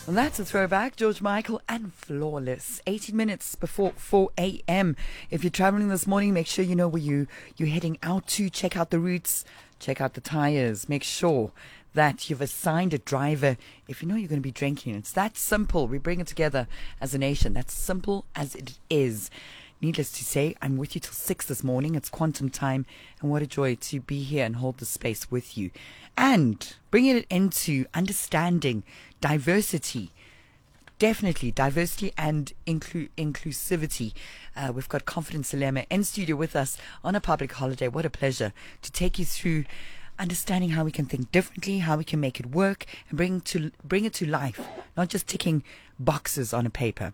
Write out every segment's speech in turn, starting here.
And that's a throwback. George Michael and Flawless. 18 minutes before 4 a.m. If you're traveling this morning, make sure you know where you're heading out to. Check out the routes. Check out the tires. Make sure that you've assigned a driver if you know you're going to be drinking. It's that simple. We bring it together as a nation. That's simple as it is. Needless to say, I'm with you till 6 this morning. It's quantum time, and what a joy to be here and hold the space with you. And bringing it into understanding diversity. Definitely diversity and inclusivity. We've got Confidence Salema in studio with us on a public holiday. What a pleasure to take you through understanding how we can think differently, how we can make it work, and bring it to life, not just ticking boxes on a paper.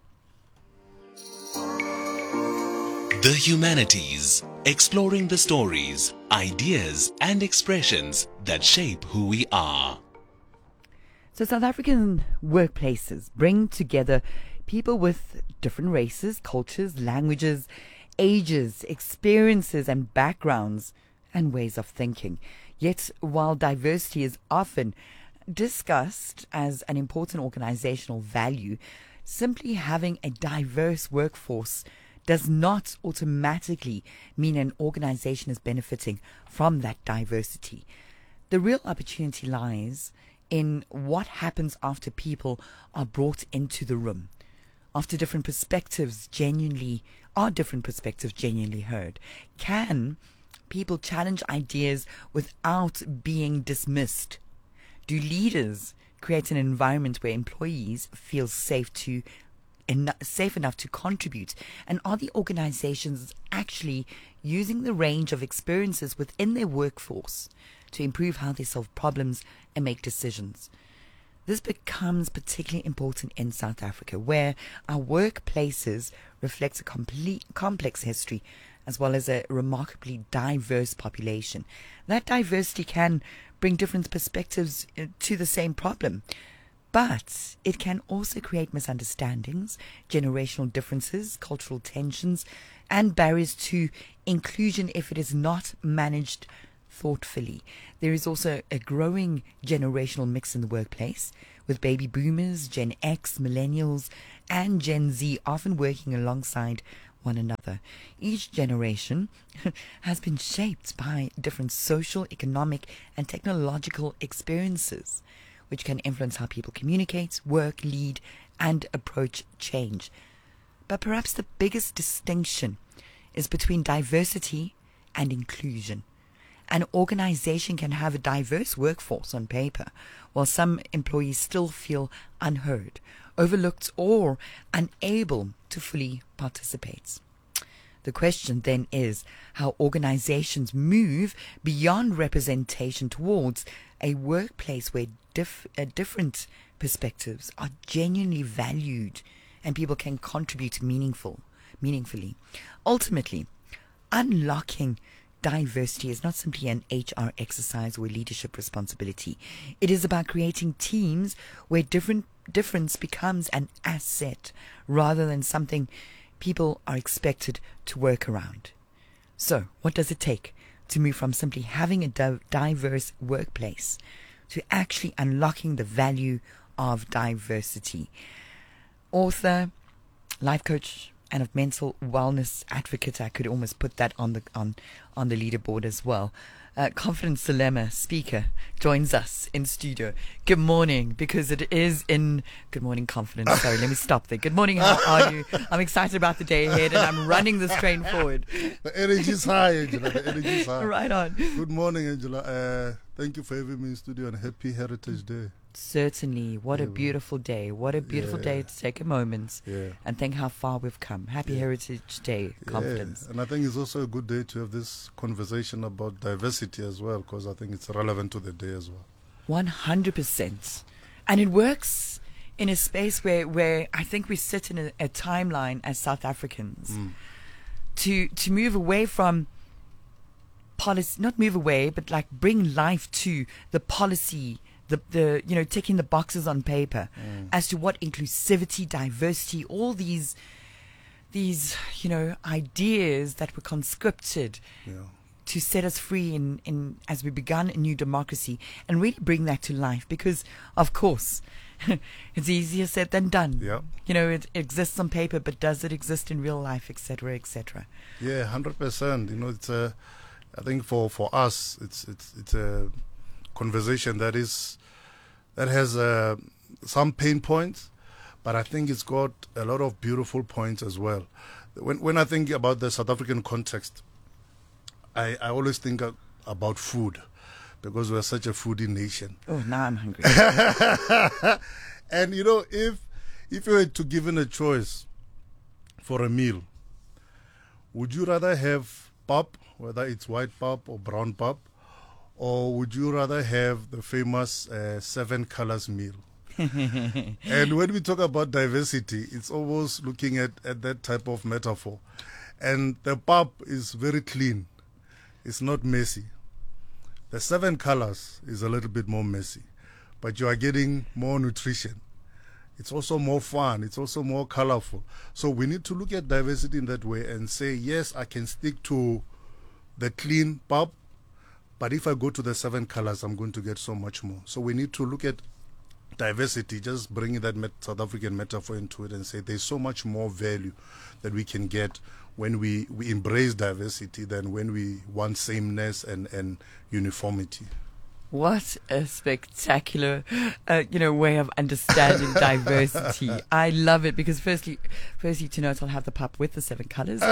The Humanities, exploring the stories, ideas and expressions that shape who we are. So South African workplaces bring together people with different races, cultures, languages, ages, experiences and backgrounds and ways of thinking. Yet while diversity is often discussed as an important organizational value, simply having a diverse workforce does not automatically mean an organization is benefiting from that diversity. The real opportunity lies in what happens after people are brought into the room, after different perspectives genuinely heard. Can people challenge ideas without being dismissed? Do leaders create an environment where employees feel safe enough to contribute? And are the organizations actually using the range of experiences within their workforce to improve how they solve problems and make decisions? This becomes particularly important in South Africa, where our workplaces reflect a complex history as well as a remarkably diverse population. That diversity can bring different perspectives to the same problem, but it can also create misunderstandings, generational differences, cultural tensions, and barriers to inclusion if it is not managed thoughtfully. There is also a growing generational mix in the workplace, with baby boomers, Gen X, millennials, and Gen Z often working alongside one another. Each generation has been shaped by different social, economic, and technological experiences, which can influence how people communicate, work, lead, and approach change. But perhaps the biggest distinction is between diversity and inclusion. An organization can have a diverse workforce on paper, while some employees still feel unheard, overlooked, or unable to fully participate. The question then is how organizations move beyond representation towards a workplace where different perspectives are genuinely valued and people can contribute meaningfully. Ultimately, unlocking diversity is not simply an HR exercise or leadership responsibility. It is about creating teams where difference becomes an asset rather than something people are expected to work around. So, what does it take to move from simply having a diverse workplace to actually unlocking the value of diversity? Author, life coach, and of mental wellness advocate, I could almost put that on the leaderboard as well. Confidence Salema, speaker, joins us in studio. Good morning, because it is in... Good morning, Confidence. Sorry, let me stop there. Good morning, how are you? I'm excited about the day ahead, and I'm running this train forward. The energy is high, Angela. The energy is high. Right on. Good morning, Angela. Thank you for having me in studio, and happy Heritage Day. Certainly. What a beautiful day. What a beautiful day to take a moment and think how far we've come. Happy Heritage Day, Confidence. And I think it's also a good day to have this conversation about diversity as well, because I think it's relevant to the day as well. 100%. And it works in a space where I think we sit in a timeline as South Africans to move away from policy, not move away, but like bring life to the policy, the ticking the boxes on paper as to what inclusivity, diversity, all these ideas that were conscripted to set us free in as we begun a new democracy and really bring that to life. Because, of course, it's easier said than done. Yeah. You know, it exists on paper, but does it exist in real life, etc., etc.? Yeah, 100%. You know, it's a. I think for us, it's a conversation that has some pain points, but I think it's got a lot of beautiful points as well. When I think about the South African context, I always think about food, because we're such a foodie nation. Oh, now I'm hungry. And you know, if you were to given a choice for a meal, would you rather have pap, whether it's white pap or brown pap, or would you rather have the famous 7 colors meal? And when we talk about diversity, it's almost looking at that type of metaphor. And the pap is very clean. It's not messy. The 7 colors is a little bit more messy, but you are getting more nutrition. It's also more fun. It's also more colorful. So we need to look at diversity in that way and say, yes, I can stick to the clean pap, but if I go to the 7 colors, I'm going to get so much more. So we need to look at diversity, just bringing that South African metaphor into it and say there's so much more value that we can get when we embrace diversity than when we want sameness and uniformity. What a spectacular, way of understanding diversity. I love it because firstly, to note, I'll have the pap with the 7 colors.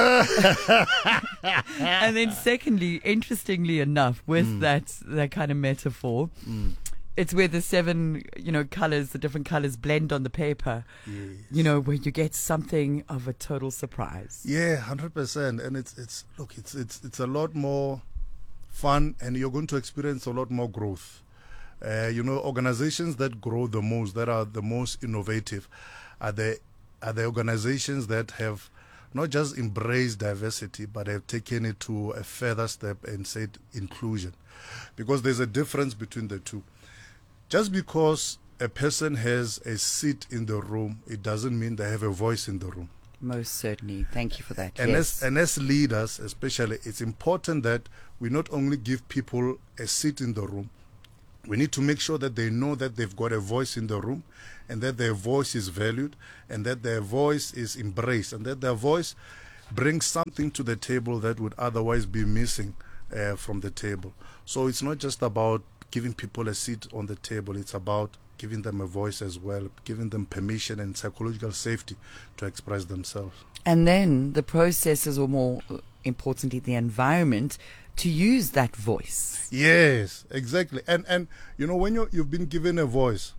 And then secondly, interestingly enough, with that kind of metaphor, it's where the 7, colors, the different colors blend on the paper, Yes. Where you get something of a total surprise. Yeah, 100%. And it's a lot more fun, and you're going to experience a lot more growth. Organizations that grow the most, that are the most innovative, are the organizations that have not just embraced diversity, but have taken it to a further step and said inclusion. Because there's a difference between the two. Just because a person has a seat in the room, it doesn't mean they have a voice in the room. Most certainly. Thank you for that. And yes. as leaders, especially, it's important that we not only give people a seat in the room, we need to make sure that they know that they've got a voice in the room, and that their voice is valued, and that their voice is embraced, and that their voice brings something to the table that would otherwise be missing from the table. So it's not just about giving people a seat on the table, it's about giving them a voice as well, giving them permission and psychological safety to express themselves. And then the processes, or more importantly, the environment, to use that voice. Yes, exactly. And when you've been given a voice,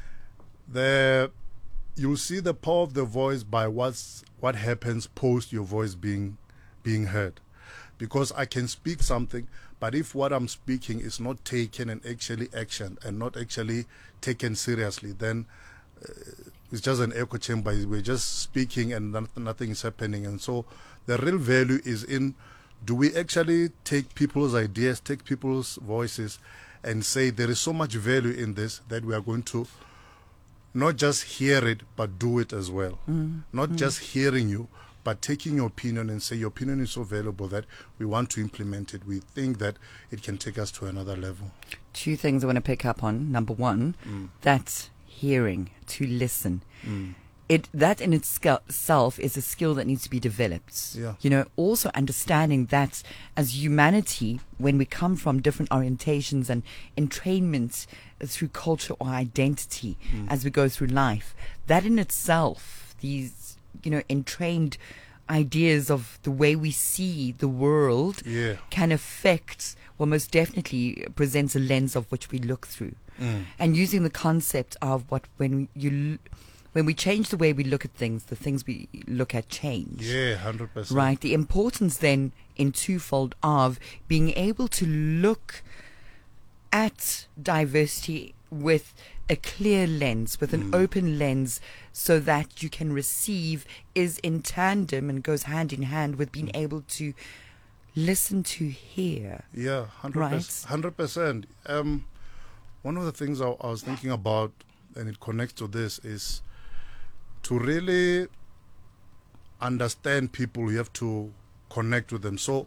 you'll see the power of the voice by what happens post your voice being heard. Because I can speak something, but if what I'm speaking is not taken and actually actioned and not actually taken seriously, then it's just an echo chamber. We're just speaking and nothing is happening. And so the real value is in, do we actually take people's ideas, take people's voices, and say there is so much value in this that we are going to not just hear it, but do it as well. Not just hearing you, but taking your opinion and say your opinion is so valuable that we want to implement it. We think that it can take us to another level. 2 things I want to pick up on. Number 1, that's hearing, to listen. That in itself is a skill that needs to be developed. Yeah. Also understanding that as humanity, when we come from different orientations and entrainment through culture or identity as we go through life, that in itself, these entrained ideas of the way we see the world can affect, well, most definitely presents a lens of which we look through. And using the concept of when we change the way we look at things, the things we look at change. Yeah, 100%. Right. The importance then in twofold of being able to look at diversity with a clear lens, with an open lens, so that you can receive is in tandem and goes hand in hand with being able to listen to hear. Yeah, 100%. Right. 100%. One of the things I was thinking about, and it connects to this, is to really understand people, you have to connect with them. So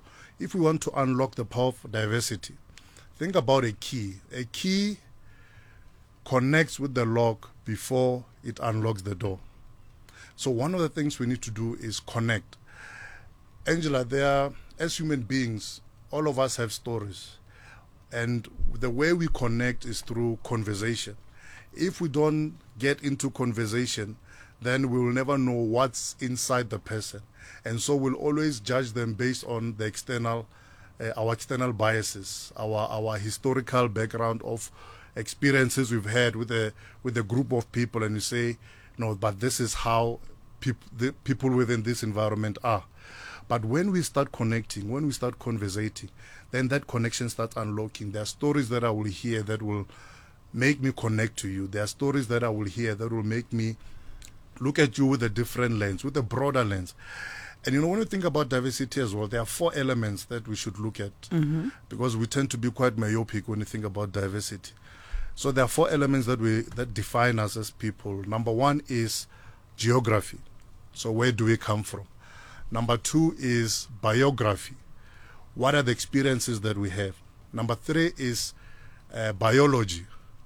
if we want to unlock the power of diversity, think about a key. A key connects with the lock before it unlocks the door. So one of the things we need to do is connect. Angela, as human beings, all of us have stories. And the way we connect is through conversation. If we don't get into conversation, then we will never know what's inside the person. And so we'll always judge them based on the external, our external biases, our historical background of experiences we've had with a group of people, and you say, no, but this is how the people within this environment are. But when we start connecting, when we start conversating, then that connection starts unlocking. There are stories that I will hear that will make me connect to you. There are stories that I will hear that will make me look at you with a different lens, with a broader lens. And when you think about diversity as well, there are 4 elements that we should look at, because we tend to be quite myopic when you think about diversity. So there are 4 elements that define us as people. Number 1 is geography. So where do we come from? Number 2 is biography. What are the experiences that we have? Number 3 is biology.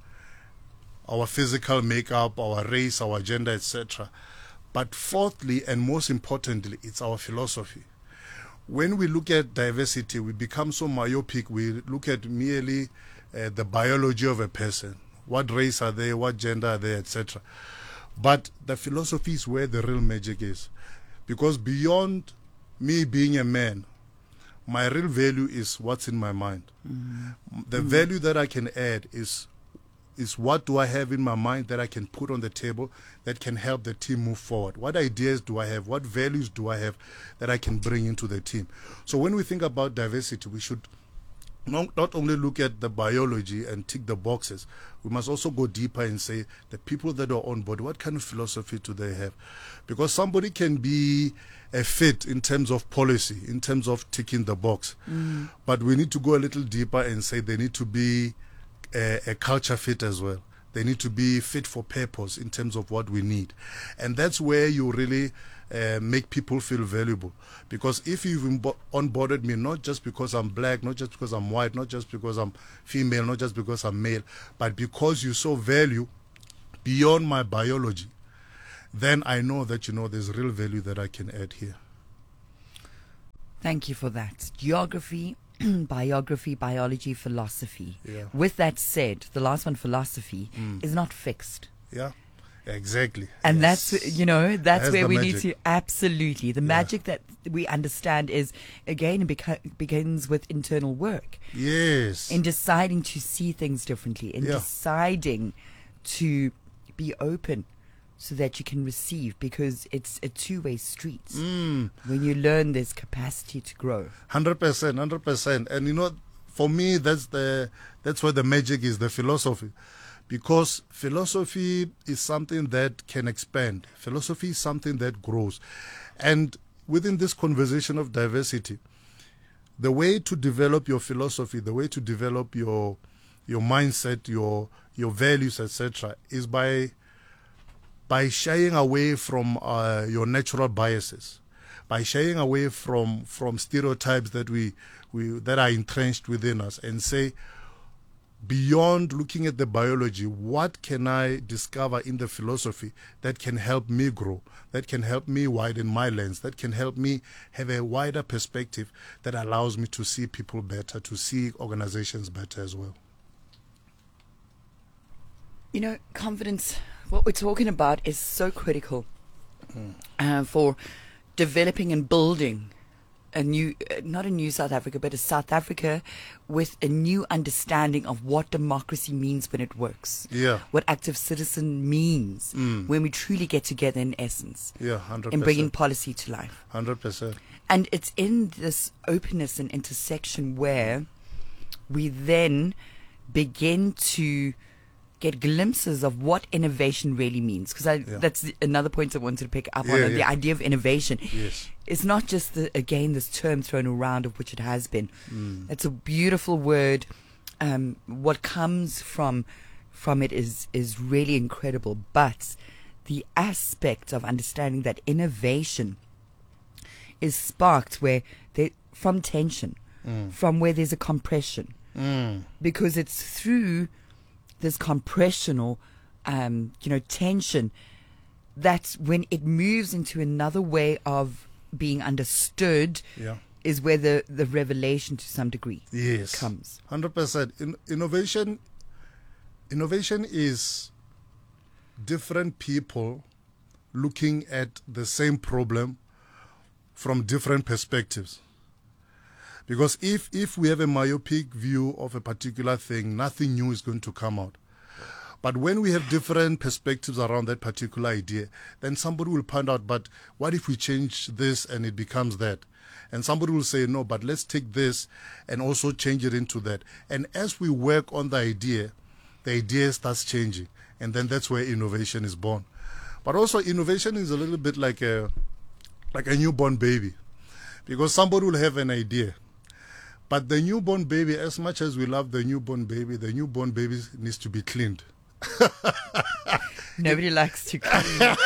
Our physical makeup, our race, our gender, etc. But fourthly, and most importantly, it's our philosophy. When we look at diversity, we become so myopic. We look at merely the biology of a person. What race are they? What gender are they, etc. But the philosophy is where the real magic is. Because beyond me being a man, my real value is what's in my mind. The value that I can add is what do I have in my mind that I can put on the table that can help the team move forward? What ideas do I have? What values do I have that I can bring into the team? So when we think about diversity, we should not only look at the biology and tick the boxes, we must also go deeper and say the people that are on board, what kind of philosophy do they have? Because somebody can be a fit in terms of policy, in terms of ticking the box. But we need to go a little deeper and say they need to be a culture fit as well. They need to be fit for purpose in terms of what we need. And that's where you really make people feel valuable. Because if you've onboarded me, not just because I'm black, not just because I'm white, not just because I'm female, not just because I'm male, but because you saw value beyond my biology, then I know that, there's real value that I can add here. Thank you for that. Geography, biography, biology, philosophy. Yeah. With that said, the last one, philosophy, is not fixed. Yeah, exactly. And Yes. that's where the we magic. need to, absolutely. The magic that we understand is, again, it begins with internal work. Yes. In deciding to see things differently, in deciding to be open so that you can receive, because it's a two-way street. When you learn, there's capacity to grow. 100%. And for me, that's where the magic is, the philosophy. Because philosophy is something that can expand. Philosophy is something that grows. And within this conversation of diversity, the way to develop your philosophy, the way to develop your mindset, your values, etc., is by shying away from your natural biases, by shying away from stereotypes that that are entrenched within us, and say, beyond looking at the biology, what can I discover in the philosophy that can help me grow, that can help me widen my lens, that can help me have a wider perspective that allows me to see people better, to see organizations better as well. Confidence, what we're talking about, is so critical for developing and building not a new South Africa, but a South Africa with a new understanding of what democracy means when it works. Yeah. What active citizen means when we truly get together in essence. Yeah, 100%. In bringing policy to life. 100%. And it's in this openness and intersection where we then begin to get glimpses of what innovation really means. Because that's another point I wanted to pick up on, the idea of innovation. Yes. It's not just, this term thrown around, of which it has been. It's a beautiful word. What comes from it is really incredible. But the aspect of understanding that innovation is sparked from tension, from where there's a compression. Because it's through this compression or, tension that when it moves into another way of being understood is where the revelation to some degree comes. 100%. Innovation is different people looking at the same problem from different perspectives. Because if we have a myopic view of a particular thing, nothing new is going to come out. But when we have different perspectives around that particular idea, then somebody will point out, but what if we change this and it becomes that? And somebody will say, no, but let's take this and also change it into that. And as we work on the idea starts changing. And then that's where innovation is born. But also innovation is a little bit like a newborn baby. Because somebody will have an idea. But the newborn baby, as much as we love the newborn baby needs to be cleaned. Nobody likes to clean.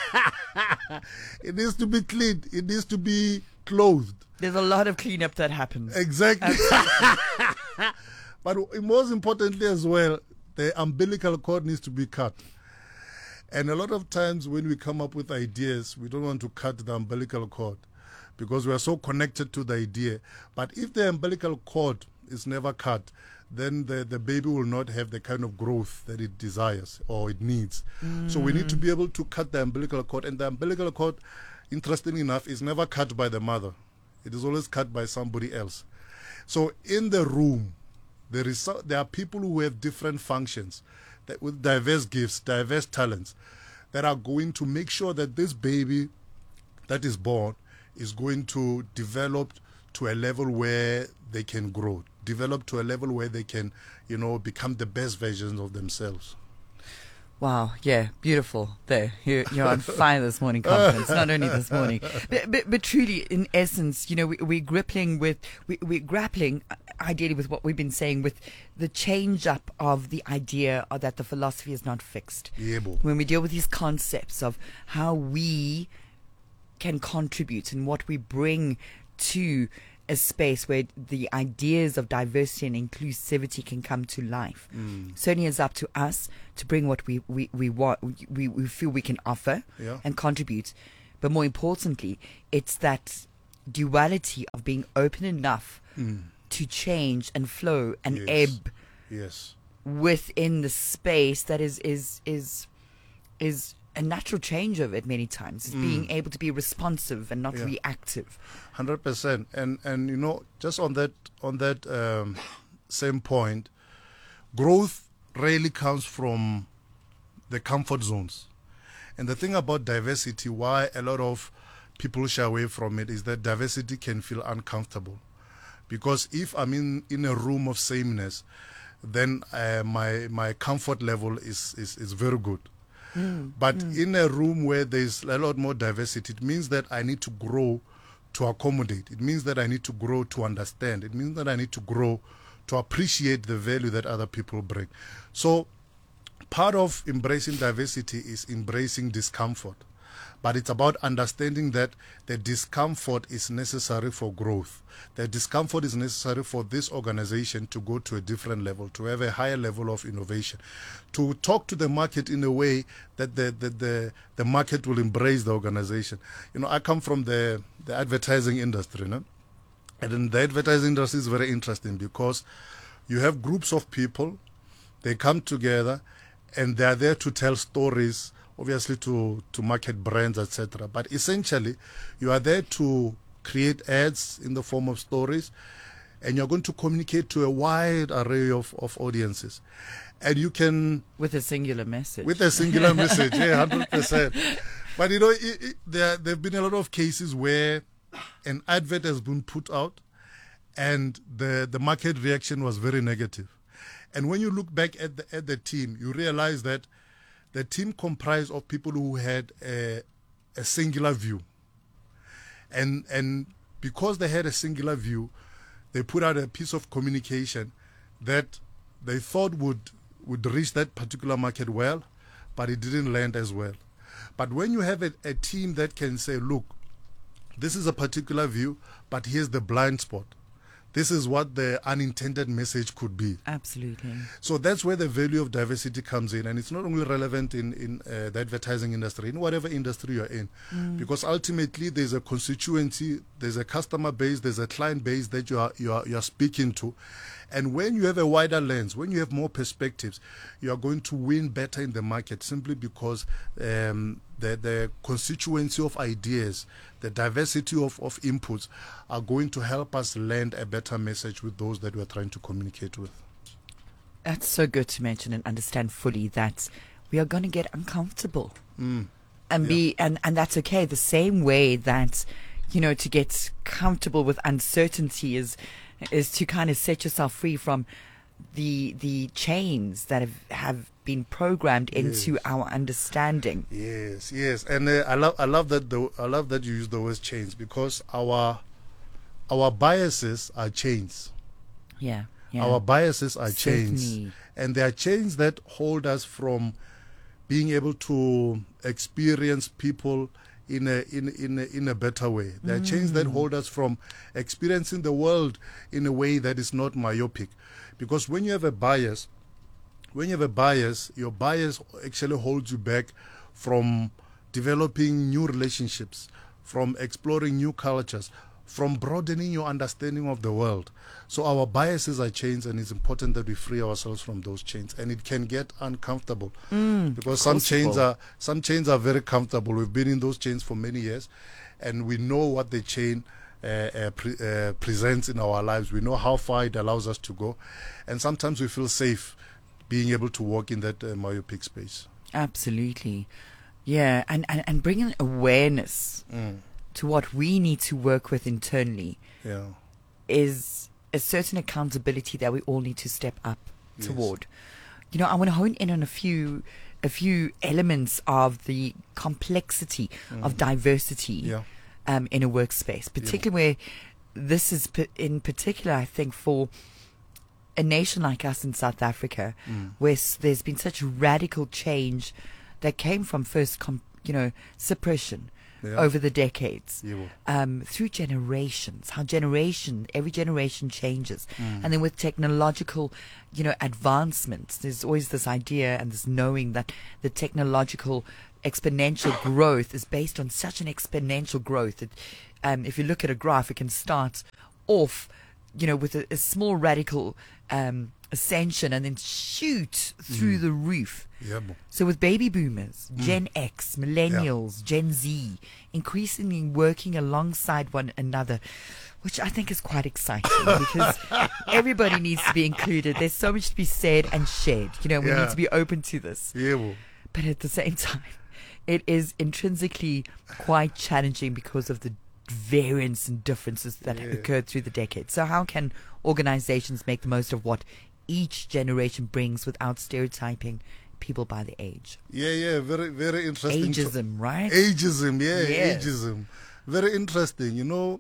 It needs to be cleaned. It needs to be clothed. There's a lot of cleanup that happens. Exactly. But most importantly as well, the umbilical cord needs to be cut. And a lot of times when we come up with ideas, we don't want to cut the umbilical cord because we are so connected to the idea. But if the umbilical cord is never cut, then the baby will not have the kind of growth that it desires or it needs. So we need to be able to cut the umbilical cord. And the umbilical cord, interestingly enough, is never cut by the mother. It is always cut by somebody else. So in the room, there are people who have different functions that with diverse gifts, diverse talents that are going to make sure that this baby that is born is going to develop to a level where they can grow, develop to a level where they can, become the best versions of themselves. Wow, yeah, beautiful. There, you're on fire this morning, Conference. Not only this morning, but truly, in essence, we're grappling ideally with what we've been saying, with the change up of the idea that the philosophy is not fixed. Yeah, when we deal with these concepts of how we can contribute and what we bring to a space where the ideas of diversity and inclusivity can come to life. Certainly it's up to us to bring what we want, we feel we can offer and contribute. But more importantly, it's that duality of being open enough to change and flow and ebb within the space that is a natural change of it many times. It's being able to be responsive and not reactive. 100%. And just on that same point, growth really comes from the comfort zones. And the thing about diversity, why a lot of people shy away from it, is that diversity can feel uncomfortable. Because if I'm in a room of sameness, then my comfort level is very good. But in a room where there's a lot more diversity, it means that I need to grow to accommodate. It means that I need to grow to understand. It means that I need to grow to appreciate the value that other people bring. So part of embracing diversity is embracing discomfort. But it's about understanding that the discomfort is necessary for growth. The discomfort is necessary for this organization to go to a different level, to have a higher level of innovation, to talk to the market in a way that the market will embrace the organization. I come from the advertising industry, and then the advertising industry is very interesting because you have groups of people, they come together, and they are there to tell stories, obviously to market brands, etc. But essentially, you are there to create ads in the form of stories, and you're going to communicate to a wide array of audiences. And you can... With a singular message. With a singular message, 100%. But, there have been a lot of cases where an advert has been put out, and the market reaction was very negative. And when you look back at the team, you realize that the team comprised of people who had a singular view. And because they had a singular view, they put out a piece of communication that they thought would reach that particular market well, but it didn't land as well. But when you have a team that can say, look, this is a particular view, but here's the blind spot. this is what the unintended message could be. Absolutely. So that's where the value of diversity comes in, and it's not only relevant in the advertising industry, in whatever industry you're in, because ultimately there's a constituency, there's a customer base, there's a client base that you are speaking to, and when you have a wider lens, when you have more perspectives, you are going to win better in the market simply because the constituency of ideas, the diversity of inputs are going to help us land a better message with those that we're trying to communicate with. That's so good to mention and understand fully that we are going to get uncomfortable and that's okay. The same way that, to get comfortable with uncertainty is to kind of set yourself free from the chains that have been programmed into our understanding. Yes, and I love that I love that you use the word chains, because our biases are chains. Yeah. Our biases are chains, Certainly. and they are chains that hold us from being able to experience people in a better way. They are chains that hold us from experiencing the world in a way that is not myopic, because when you have a bias, your bias actually holds you back from developing new relationships, from exploring new cultures, from broadening your understanding of the world. So our biases are chains, and it's important that we free ourselves from those chains. And it can get uncomfortable because some chains are very comfortable. We've been in those chains for many years, and we know what the chain presents in our lives. We know how far it allows us to go, and sometimes we feel safe being able to walk in that myopic space. Absolutely. Yeah, and bringing awareness to what we need to work with internally is a certain accountability that we all need to step up toward. I want to hone in on a few elements of the complexity of diversity in a workspace, particularly where this is in particular, I think, for a nation like us in South Africa, where there's been such radical change that came from first, suppression over the decades, through generations, how every generation changes. And then with technological, advancements, there's always this idea and this knowing that the technological exponential growth is based on such an exponential growth that if you look at a graph, it can start off with a small radical ascension and then shoot through the roof. So with baby boomers, Gen X, millennials, Gen Z, increasingly working alongside one another, which I think is quite exciting because everybody needs to be included. There's so much to be said and shared. We need to be open to this. But at the same time, it is intrinsically quite challenging because of the variance and differences that have occurred through the decades. So how can organizations make the most of what each generation brings without stereotyping people by the age? Very, very interesting. Ageism, right? Ageism, Yes. ageism. Very interesting.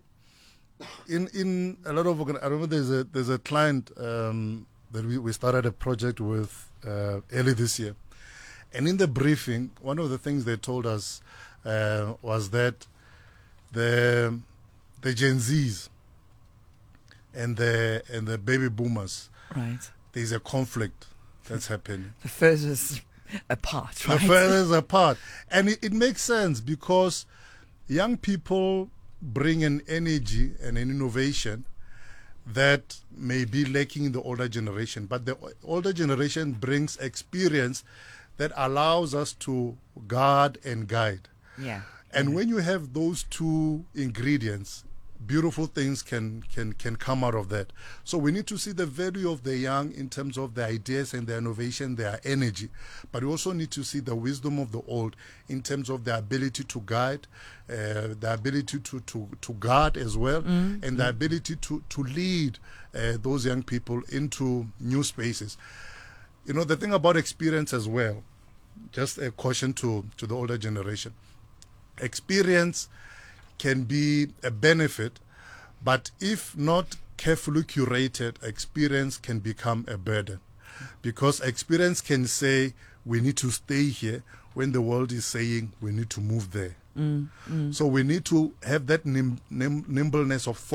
In a lot of I remember there's a client that we started a project with early this year, and in the briefing, one of the things they told us was that the Gen Zs and the baby boomers, right, there's a conflict that's happening. The furthest apart, right? The furthest apart. And it makes sense because young people bring an energy and an innovation that may be lacking in the older generation. But the older generation brings experience that allows us to guard and guide. And when you have those two ingredients, beautiful things can come out of that. So we need to see the value of the young in terms of their ideas and their innovation, their energy. But we also need to see the wisdom of the old in terms of their ability to guide, the ability to guard as well, and the ability to lead those young people into new spaces. The thing about experience as well, just a caution to the older generation. Experience can be a benefit, but if not carefully curated, experience can become a burden. Because experience can say, we need to stay here, when the world is saying we need to move there. So we need to have that nimbleness of thought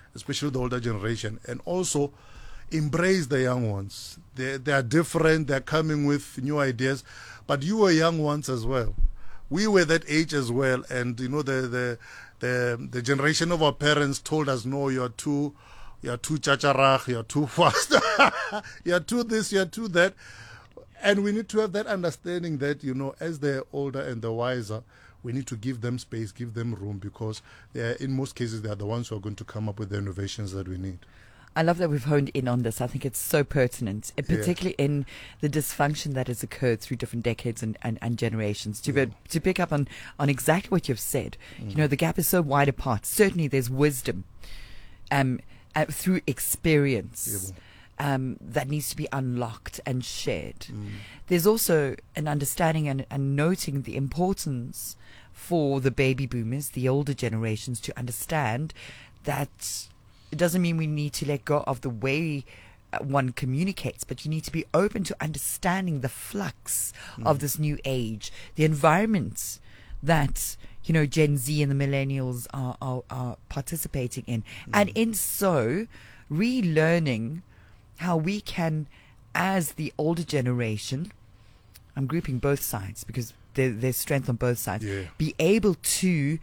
especially the older generation, and also embrace the young ones. They are different. They're coming with new ideas, but you were young ones as well. We were that age as well, and you know the generation of our parents told us, no, you're too chacharach, you're too fast, you're too this, you're too that. And we need to have that understanding that, you know, as they're older and they're wiser, we need to give them space, give them room, because in most cases they are the ones who are going to come up with the innovations that we need. I love that we've honed in on this. I think it's so pertinent, particularly in the dysfunction that has occurred through different decades and generations. To pick up on exactly what you've said, you know, the gap is so wide apart. Certainly there's wisdom through experience. That needs to be unlocked and shared. There's also an understanding and noting the importance for the baby boomers, the older generations, to understand that it doesn't mean we need to let go of the way one communicates, but you need to be open to understanding the flux of this new age, the environments that, you know, Gen Z and the millennials are participating in, and in so relearning how we can, as the older generation, I'm grouping both sides because there's strength on both sides, be able to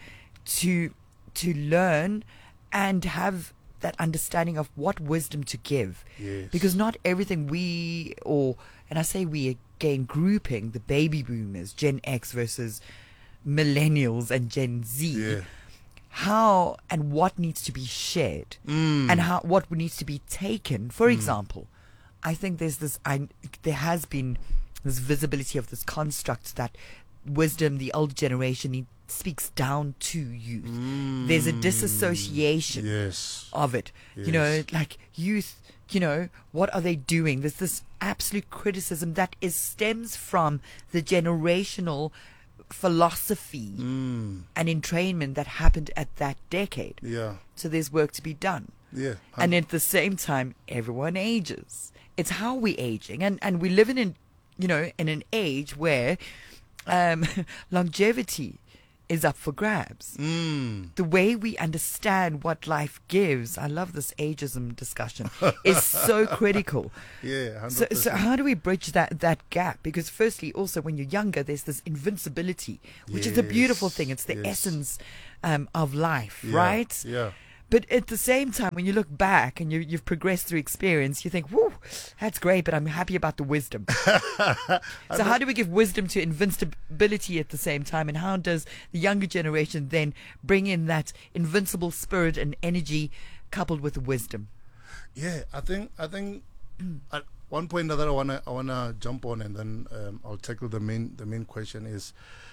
learn and have that understanding of what wisdom to give. Because not everything and I say we again, grouping the baby boomers, Gen X versus millennials and Gen Z, how and what needs to be shared and what needs to be taken. For example, I think there has been this visibility of this construct that wisdom, the older generation speaks down to youth. There's a disassociation of it. You know, like youth, you know, what are they doing? There's this absolute criticism that stems from the generational philosophy and entrainment that happened at that decade. So there's work to be done. And at the same time, everyone ages. It's how we're aging, and we live in an age where longevity is up for grabs. The way we understand what life gives, I love this ageism discussion, is so critical. 100%. So how do we bridge that gap? Because firstly, also when you're younger, there's this invincibility, which is a beautiful thing. It's the essence of life, right? But at the same time, when you look back and you've progressed through experience, you think, whoa, that's great, but I'm happy about the wisdom. So how do we give wisdom to invincibility at the same time? And how does the younger generation then bring in that invincible spirit and energy coupled with the wisdom? I think at one point that I wanna jump on, and then I'll tackle the main question is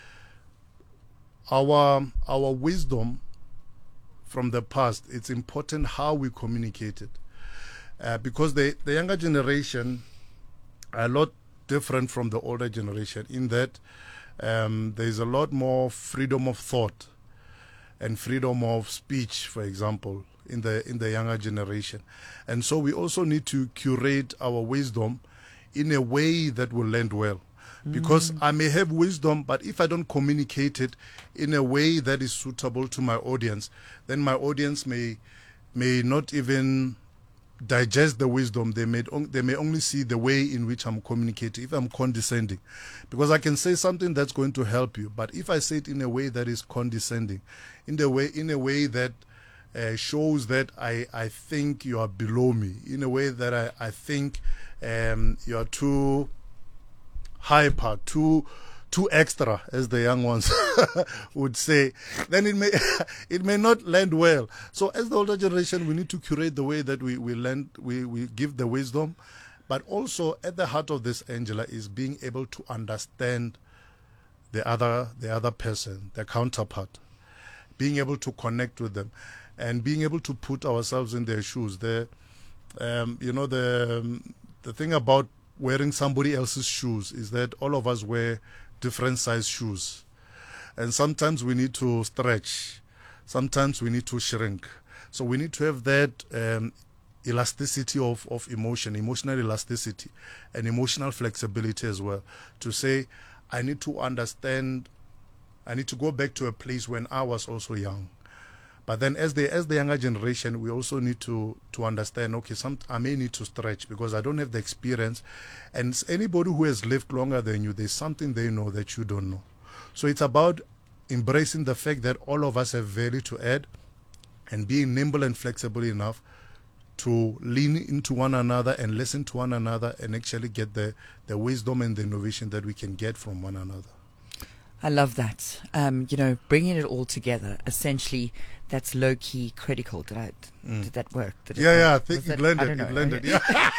our wisdom from the past. It's important how we communicate it, because the younger generation are a lot different from the older generation in that there's a lot more freedom of thought and freedom of speech, for example, in the younger generation. And so we also need to curate our wisdom in a way that will land well. Because I may have wisdom, but if I don't communicate it in a way that is suitable to my audience, then my audience may not even digest the wisdom. They may only see the way in which I'm communicating, if I'm condescending. Because I can say something that's going to help you, but if I say it in a way that is condescending, in a way that shows that I think you are below me, in a way that I think you are too hyper, too extra, as the young ones would say, then it may not land well. So as the older generation, we need to curate the way that we give the wisdom, but also at the heart of this, Angela, is being able to understand the other person, the counterpart, being able to connect with them, and being able to put ourselves in their shoes. The thing about wearing somebody else's shoes is that all of us wear different size shoes, and sometimes we need to stretch, sometimes we need to shrink. So we need to have that elasticity of emotion, emotional elasticity, and emotional flexibility as well, to say, I need to understand, I need to go back to a place when I was also young. But then as the younger generation, we also need to understand, okay, I may need to stretch because I don't have the experience. And anybody who has lived longer than you, there's something they know that you don't know. So it's about embracing the fact that all of us have value to add and being nimble and flexible enough to lean into one another and listen to one another and actually get the wisdom and the innovation that we can get from one another. I love that. Bringing it all together, essentially, that's low-key critical. Did that work? Did it work? I think it blended. Yeah.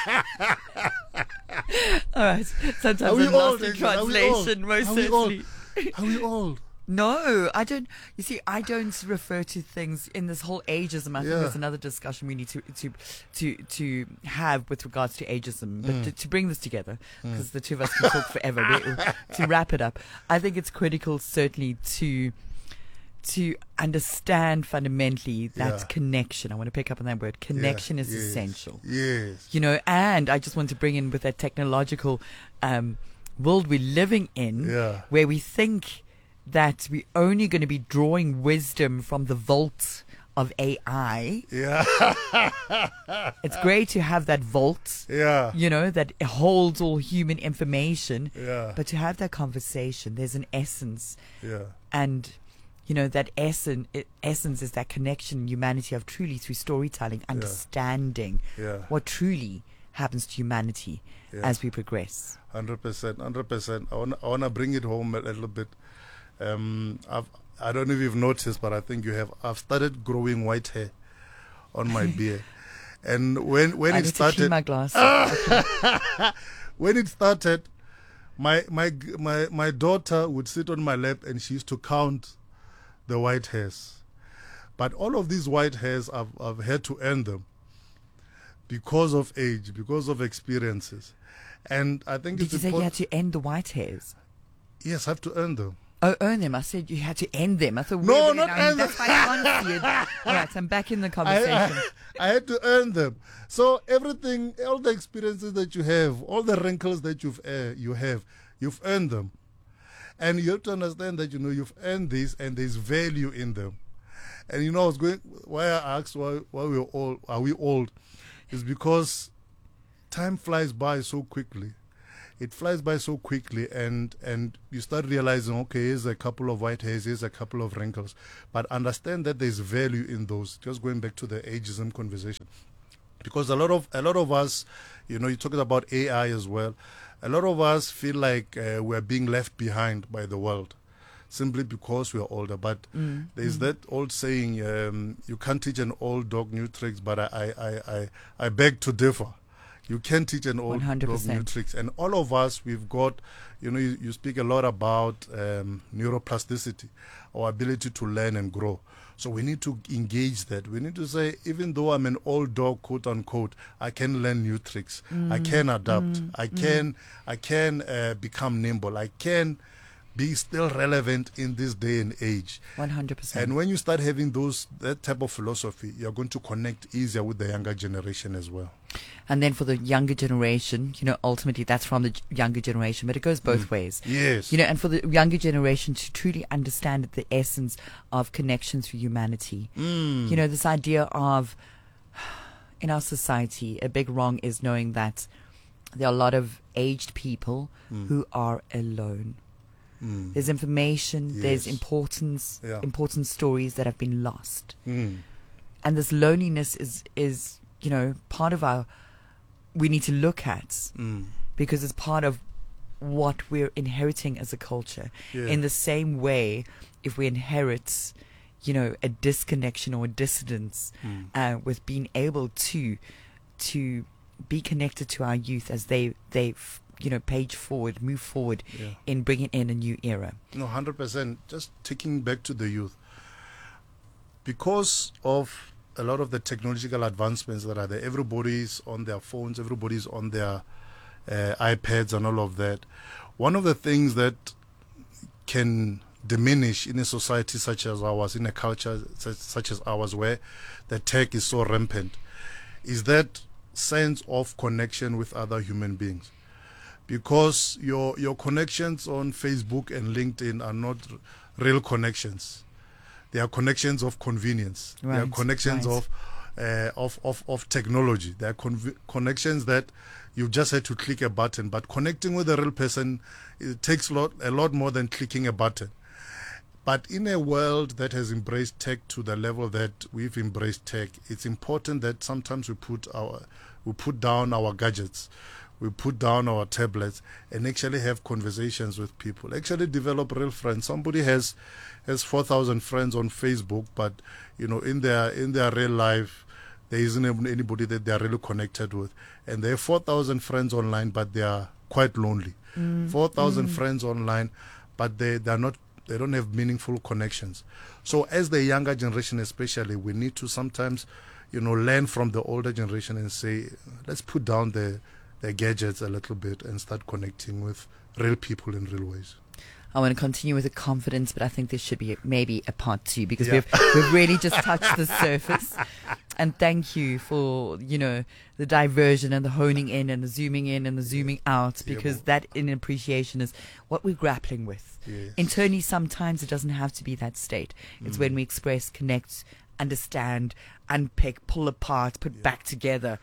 All right. Sometimes I'm lost in translation, most certainly. Are we old? No, I don't. You see, I don't refer to things in this whole ageism. I think there's another discussion we need to have with regards to ageism. But to bring this together, because the two of us can talk forever. To wrap it up, I think it's critical, certainly, to understand fundamentally that connection. I want to pick up on that word. Connection is essential. Yes. And I just want to bring in with that technological world we're living in, where we think that we're only going to be drawing wisdom from the vault of AI. Yeah. It's great to have that vault, that holds all human information. Yeah. But to have that conversation, there's an essence. Yeah. And, that essence is that connection in humanity of truly through storytelling, understanding what truly happens to humanity as we progress. 100%. I want to bring it home a little bit. I don't know if you've noticed, but I think you have. I've started growing white hair on my beard, and when I it need started, to clean my glass. when it started, my daughter would sit on my lap and she used to count the white hairs. But all of these white hairs, I've had to earn them because of age, because of experiences, and I think Did you say you had to end the white hairs? Yes, I have to earn them. Oh, earn them. I said you had to end them. I thought, no, not earn them. That's why I can't see it. All right, I'm back in the conversation. I had to earn them. So everything, all the experiences that you have, all the wrinkles that you've earned them. And you have to understand that, you've earned this and there's value in them. And, why I asked why are we old, is because time flies by so quickly. It flies by so quickly, and you start realizing, okay, here's a couple of white hairs, here's a couple of wrinkles. But understand that there's value in those. Just going back to the ageism conversation. Because a lot of us, you're talking about AI as well, a lot of us feel like we're being left behind by the world simply because we're older. But there's that old saying, you can't teach an old dog new tricks, but I beg to differ. You can teach an old 100%. dog new tricks. And all of us, we've got, you speak a lot about neuroplasticity, our ability to learn and grow. So we need to engage that. We need to say, even though I'm an old dog, quote unquote, I can learn new tricks. I can adapt. I can become nimble. I can be still relevant in this day and age. 100%. And when you start having that type of philosophy, you're going to connect easier with the younger generation as well. And then for the younger generation, ultimately that's from the younger generation, but it goes both ways. Yes. And for the younger generation to truly understand the essence of connection through humanity. This idea of, in our society, a big wrong is knowing that there are a lot of aged people who are alone. There's information, there's important stories that have been lost. And this loneliness is part of we need to look at because it's part of what we're inheriting as a culture. Yeah. In the same way, if we inherit, a disconnection or a dissonance with being able to be connected to our youth as they move forward in bringing in a new era. 100%. Just taking back to the youth. Because of a lot of the technological advancements that are there, everybody's on their phones, everybody's on their iPads and all of that. One of the things that can diminish in a society such as ours, in a culture such as ours, where the tech is so rampant, is that sense of connection with other human beings. Because your connections on Facebook and LinkedIn are not real connections. There are connections of convenience. There are Right, connections right. of technology. There are connections that you just had to click a button. But connecting with a real person, it takes a lot more than clicking a button. But in a world that has embraced tech to the level that we've embraced tech, it's important that sometimes we put down our gadgets, we put down our tablets, and actually have conversations with people. Actually develop real friends. Somebody has 4,000 friends on Facebook, but in their real life, there isn't anybody that they are really connected with. And they have 4,000 friends online, but they are quite lonely. 4,000 friends online, but they don't have meaningful connections. So as the younger generation especially, we need to sometimes, learn from the older generation and say, let's put down the gadgets a little bit and start connecting with real people in real ways. I want to continue with the confidence, but I think there should be maybe a part 2 because we've really just touched the surface. And thank you for, the diversion and the honing in and the zooming in and the zooming out, because that in appreciation is what we're grappling with. Yes. Internally, sometimes it doesn't have to be that state. It's when we express, connect, understand, unpick, pull apart, put back together.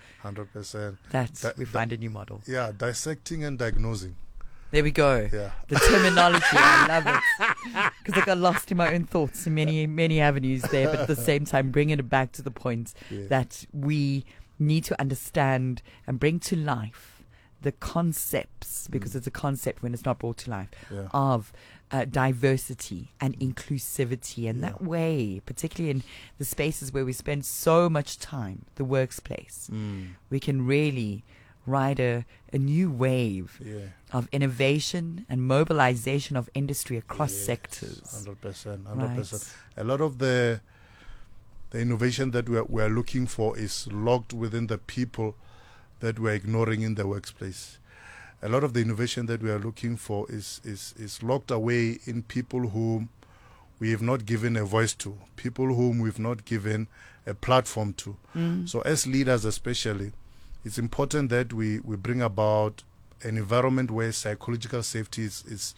100%. We find a new model. Yeah, dissecting and diagnosing. There we go. Yeah. The terminology, I love it. Because I got lost in my own thoughts in many, many avenues there, but at the same time, bringing it back to the point that we need to understand and bring to life the concepts, because it's a concept when it's not brought to life, of diversity and inclusivity. And that way, particularly in the spaces where we spend so much time, the workplace, we can really ride a new wave of innovation and mobilization of industry across sectors. 100%. Right. A lot of the innovation that we're looking for is locked within the people that we're ignoring in the workplace. A lot of the innovation that we are looking for is locked away in people whom we have not given a voice to, people whom we've not given a platform to. So as leaders especially, it's important that we bring about an environment where psychological safety is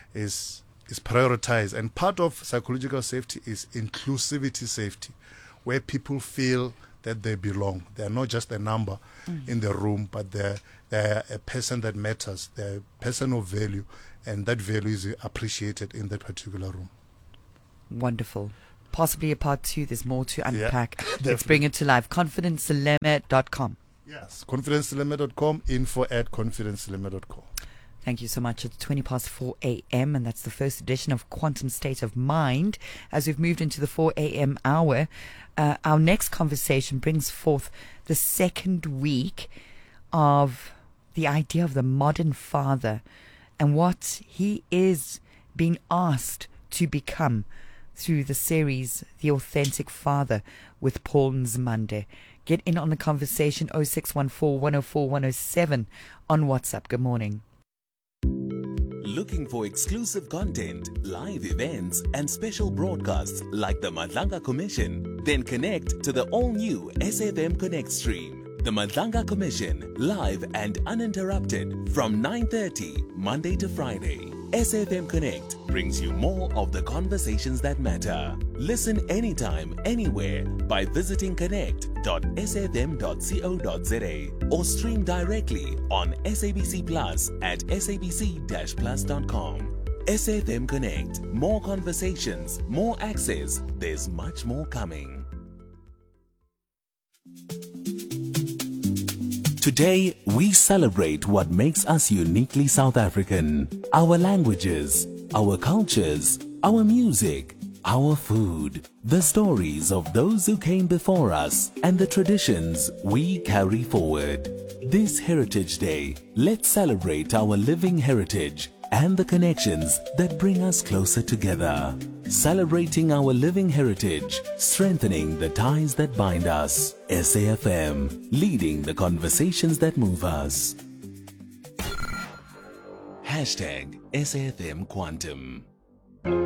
prioritized. And part of psychological safety is inclusivity safety, where people feel that they belong. They're not just a number in the room, but they're a person that matters. They're a person of value, and that value is appreciated in that particular room. Wonderful. Possibly a part 2. There's more to unpack. Let's Definitely. bring it to life. ConfidenceDilemma.com. Yes, confidencedilemma.com, info@confidencedilemma.com. Thank you so much. It's 4 a.m. and that's the first edition of Quantum State of Mind. As we've moved into the 4 a.m. hour, our next conversation brings forth the second week of the idea of the modern father and what he is being asked to become through the series The Authentic Father with Paul Nzimande. Get in on the conversation, 0614 104 107 on WhatsApp. Good morning. Looking for exclusive content, live events, and special broadcasts like the Madlanga Commission? Then connect to the all-new SAFM Connect stream. The Madlanga Commission, live and uninterrupted from 9:30 Monday to Friday. SAFM Connect brings you more of the conversations that matter. Listen anytime, anywhere by visiting connect.safm.co.za or stream directly on SABC Plus at sabc-plus.com. SAFM Connect. More conversations, more access. There's much more coming. Today, we celebrate what makes us uniquely South African. Our languages, our cultures, our music, our food, the stories of those who came before us, and the traditions we carry forward. This Heritage Day, let's celebrate our living heritage and the connections that bring us closer together. Celebrating our living heritage, strengthening the ties that bind us. SAFM, leading the conversations that move us. #SAFM Quantum.